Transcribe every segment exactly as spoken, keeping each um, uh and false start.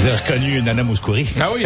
Vous avez reconnu Nana Mouskouri. Ah oui.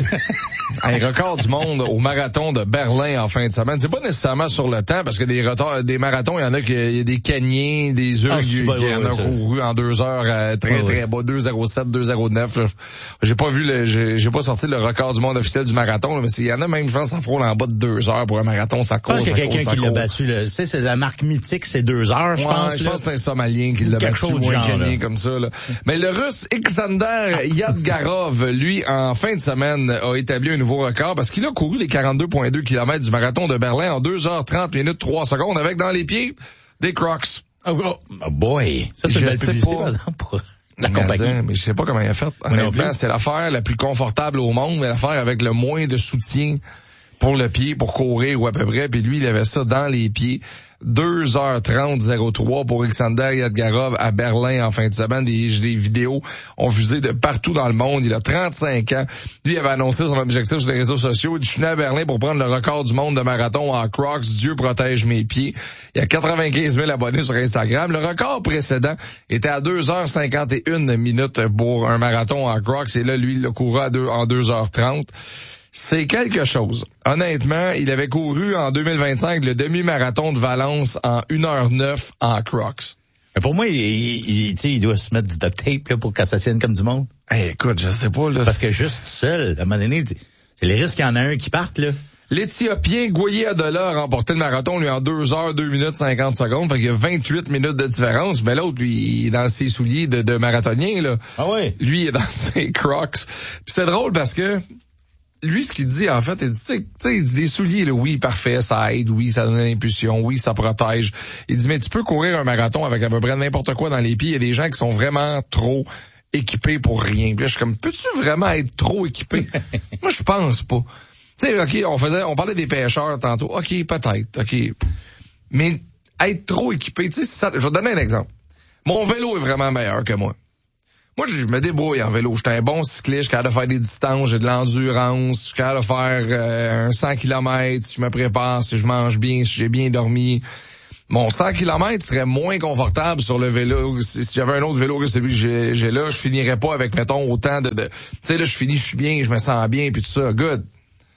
Un record du monde au marathon de Berlin en fin de semaine. C'est pas nécessairement sur le temps, parce que des retards, des marathons, il y en a qui, il y a des Kenyans, des Hugues, ah, qui ouais, en ouais, ont couru en deux heures, euh, très, ouais, très ouais. bas, deux zéro sept, deux zéro neuf, là. J'ai pas vu le, j'ai, j'ai pas sorti le record du monde officiel du marathon, là, mais il y en a même, je pense, ça frôle en bas de deux heures pour un marathon, ça court. Je pense qu'il y a quelqu'un qui court. l'a battu, là. Tu sais, c'est la marque mythique, c'est deux heures, je ouais, pense. Je là. pense que c'est un Somalien qui l'a battu, ou un Kenyan comme ça, là. Mais le Russe Alexander Yadgarov, lui, en fin de semaine, a établi un nouveau record parce qu'il a couru les quarante-deux virgule deux kilomètres du marathon de Berlin en deux heures trente minutes trois secondes avec dans les pieds des Crocs. Oh, oh, oh boy! Ça, c'est une belle publicité, par exemple, pour la mais compagnie. Ça, mais je sais pas comment il a fait. Honnêtement, c'est l'affaire la plus confortable au monde, mais l'affaire avec le moins de soutien pour le pied, pour courir ou à peu près. Puis lui, il avait ça dans les pieds. deux heures trente zéro trois pour Alexander Yadgarov à Berlin en fin de semaine. Des, des vidéos ont fusé de partout dans le monde. Il a trente-cinq ans. Lui, il avait annoncé son objectif sur les réseaux sociaux. Il dit, je suis venu à Berlin pour prendre le record du monde de marathon en Crocs. Dieu protège mes pieds. Il y a quatre-vingt-quinze mille abonnés sur Instagram. Le record précédent était à deux heures cinquante et une minutes pour un marathon en Crocs. Et là, lui, il l'a couru à deux, en deux heures trente. C'est quelque chose. Honnêtement, il avait couru en deux mille vingt-cinq le demi-marathon de Valence en une heure neuf en Crocs. Mais pour moi, il, il, il, il doit se mettre du duct tape là, pour que ça tienne comme du monde. Hey, écoute, je sais pas. Là, parce que juste seul, à un moment donné, c'est les risques qu'il y en a un qui parte, là. L'Éthiopien Gouye Adola a remporté le marathon, lui, en deux heures, deux minutes, cinquante secondes. Fait qu'il y a vingt-huit minutes de différence. Mais l'autre, lui, il est dans ses souliers de, de marathonien, là. Ah ouais? Lui, il est dans ses Crocs. Puis c'est drôle parce que lui, ce qu'il dit, en fait, il dit, tu sais, il dit des souliers, là, oui, parfait, ça aide, oui, ça donne l'impulsion, oui, ça protège. Il dit, mais tu peux courir un marathon avec à peu près n'importe quoi dans les pieds. Il y a des gens qui sont vraiment trop équipés pour rien. Puis là, je suis comme, peux-tu vraiment être trop équipé? Moi, je pense pas. Tu sais, OK, on faisait, on parlait des pêcheurs tantôt. OK, peut-être, OK. Mais être trop équipé, tu sais, ça, je vais te donner un exemple. Mon vélo est vraiment meilleur que moi. Moi, je me débrouille en vélo. J'étais un bon cycliste, je suis capable de faire des distances, j'ai de l'endurance, je suis capable de faire euh, un cent kilomètres, si je me prépare, si je mange bien, si j'ai bien dormi. Mon cent kilomètres serait moins confortable sur le vélo. Si, si j'avais un autre vélo que celui que j'ai, j'ai là, je finirais pas avec, mettons, autant de... de tu sais, là, je finis, je suis bien, je me sens bien, puis tout ça, good.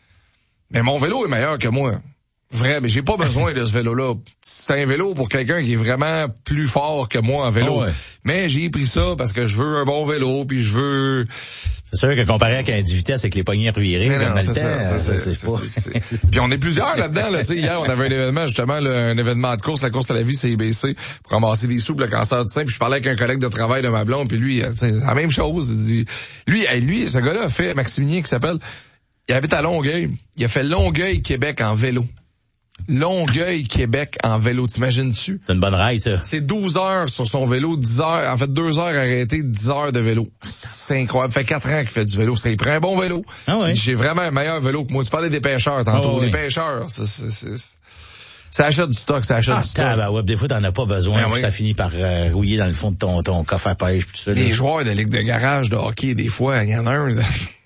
Mais mon vélo est meilleur que moi. Vrai, mais j'ai pas besoin de ce vélo-là. C'est un vélo pour quelqu'un qui est vraiment plus fort que moi en vélo. Oh ouais. Mais j'ai pris ça parce que je veux un bon vélo, puis je veux... C'est sûr que comparé avec un dix vitesses avec les poignées revirées, comme dans le temps, c'est pas... Puis on est plusieurs là-dedans. Là, hier, on avait un événement, justement, là, un événement de course, la course à la vie C B C, pour ramasser des sous pour le cancer du sein. Puis je parlais avec un collègue de travail de ma blonde, puis lui, c'est la même chose. Il dit, lui, lui, ce gars-là a fait, Maximilien qui s'appelle, il habite à Longueuil. Il a fait Longueuil, Québec en vélo. Longueuil, Québec en vélo, t'imagines-tu? C'est une bonne ride, ça. C'est douze heures sur son vélo, dix heures, en fait deux heures arrêtées, dix heures de vélo. C'est incroyable. Ça fait quatre ans qu'il fait du vélo. Ça, il prend un bon vélo. Ah ouais. J'ai vraiment un meilleur vélo que moi. Tu parlais des pêcheurs tantôt. Oh, oui. Les pêcheurs, ça, c'est, c'est, ça achète du stock, ça achète ah, du stock. Ah, ouais, des fois, t'en as pas besoin, ah, oui. Ça finit par euh, rouiller dans le fond de ton, ton coffre à pêche, pis tout ça. Les là. joueurs de ligue de garage, de hockey, des fois, il y en a un, là.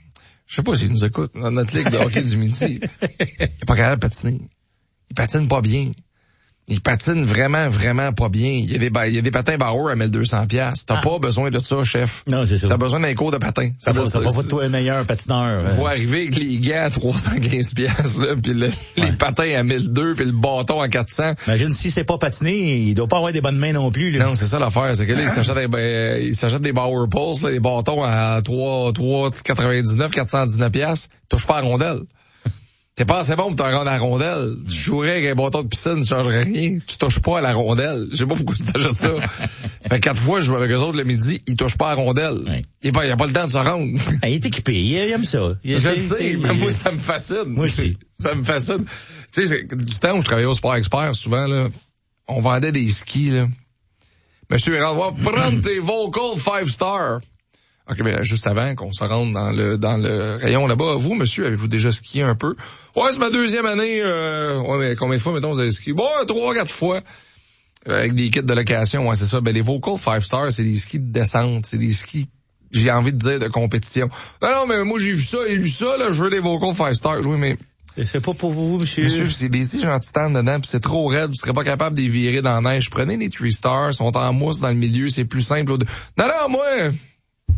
Je sais pas s'ils nous écoutent, dans notre ligue de hockey du midi. Il est pas capable de patiner. Il patine pas bien. Il patine vraiment, vraiment pas bien. Il y a des, il y a des patins Bauer à mille deux cents piastres. T'as ah. pas besoin de ça, chef. Non, c'est ça. T'as besoin d'un cours de patin. Ça va, ça va pas de toi un meilleur patineur. Vous arrivez avec les gants à trois cent quinze piastres, là, puis le, ouais. les patins à mille deux, puis le bâton à quatre cents. Imagine si c'est pas patiné, il doit pas avoir des bonnes mains non plus, là. Non, c'est ça l'affaire. C'est que là, il s'achète des, euh, il s'achète des Bauer Pulse, là, les bâtons à trois, trois, quatre-vingt-dix-neuf, quatre cent dix-neuf piastres. Touche pas à la rondelle. T'es pas assez bon pour te rendre à la rondelle. Tu jouerais avec un bâton de piscine, tu changerais rien. Tu touches pas à la rondelle. Je sais pas pourquoi tu t'achètes ça. Fait quatre fois, je joue avec eux autres le midi, ils touchent pas à la rondelle. Oui. Il n'y a pas le temps de se rendre. Ah, il est équipé, il aime ça. Il je le sais, mais moi, ça me fascine. Moi aussi. Ça me fascine. Tu sais, du temps où je travaillais au Sport Expert, souvent, là, on vendait des skis, là. Monsieur Randvois, prends tes Vocal five star. OK, mais juste avant qu'on se rende dans le dans le rayon là-bas, vous, monsieur, avez-vous déjà skié un peu? Ouais, c'est ma deuxième année. Euh, ouais, mais combien de fois, mettons, vous avez skié? Bon, trois, quatre fois. Euh, avec des kits de location, ouais, c'est ça. Ben, les Vocal five star, c'est des skis de descente. C'est des skis, j'ai envie de dire, de compétition. Non, non, mais moi, j'ai vu ça et lu ça, là, je veux des Vocal five star. Oui, mais... C'est, c'est pas pour vous, monsieur. Monsieur, c'est des j'ai un titane dedans, pis c'est trop raide, vous serez pas capable de les virer dans la neige. Prenez les three stars, sont en mousse dans le milieu, c'est plus simple. Non, non, moi...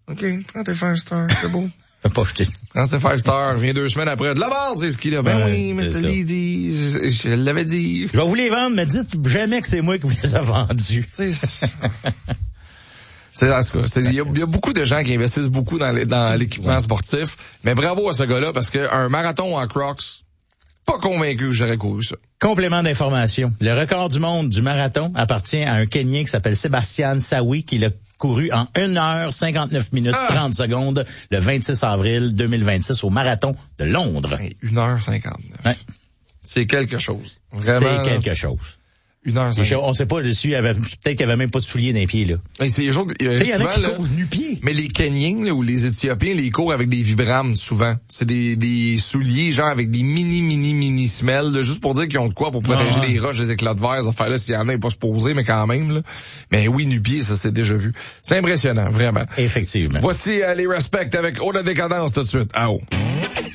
OK, prends tes five stars, c'est beau. Pas jeté. Prends tes five stars, viens deux semaines après. De la merde, c'est ce qu'il a. Ben ouais, oui, mais je te l'ai dit, je, je l'avais dit. Je vais vous les vendre, mais dites jamais que c'est moi qui vous les a vendus. C'est, c'est, en tout cas, c'est, il y a, il y a beaucoup de gens qui investissent beaucoup dans, les, dans l'équipement ouais. sportif, mais bravo à ce gars-là, parce qu'un marathon en Crocs, pas convaincu que j'aurais couru ça. Complément d'information. Le record du monde du marathon appartient à un Kenyan qui s'appelle Sébastien Sawi, qui l'a couru en une heure cinquante-neuf minutes ah. trente secondes le vingt-six avril deux mille vingt-six au marathon de Londres. une heure cinquante-neuf. Ouais. C'est quelque chose. Vraiment. C'est quelque chose. Une heure cinquante. On sait pas dessus, il avait, peut-être qu'il avait même pas de souliers dans les pieds, là. Mais c'est, il y, il y en a qui courent nu-pieds. Mais les Kenyans, là, ou les Éthiopiens, les courent avec des Vibram, souvent. C'est des, des souliers, genre, avec des mini, mini, mini semelles, là, juste pour dire qu'ils ont de quoi pour protéger ah. les roches des éclats de verre. Enfin, là, s'il y en a, il pas se poser, mais quand même, là. Mais oui, nu-pieds, ça, c'est déjà vu. C'est impressionnant, vraiment. Effectivement. Voici, euh, les respects avec Haute Décadence tout de suite. Ah oh.